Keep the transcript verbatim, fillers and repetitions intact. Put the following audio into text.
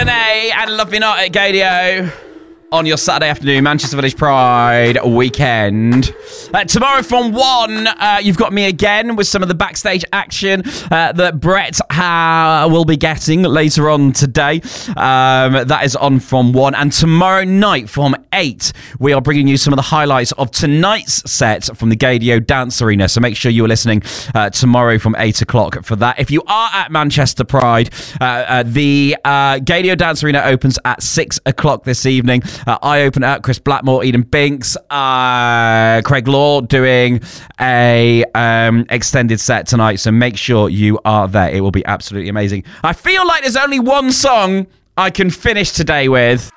Monet and Love Me Not at Gadio on your Saturday afternoon, Manchester Village Pride weekend. Uh, tomorrow from one, uh, you've got me again with some of the backstage action uh, that Brett ha- will be getting later on today. Um, that is on from one. And tomorrow night from eight, we are bringing you some of the highlights of tonight's set from the Gadio Dance Arena. So make sure you are listening uh, tomorrow from eight o'clock for that. If you are at Manchester Pride, uh, uh, the uh, Gadio Dance Arena opens at six o'clock this evening. Uh, I open up Chris Blackmore, Eden Binks, uh, Craig Law doing a um, extended set tonight. So make sure you are there. It will be absolutely amazing. I feel like there's only one song I can finish today with.